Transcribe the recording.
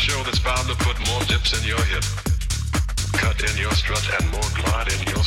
Show that's bound to put more dips in your hip. Cut in your strut and more glide in your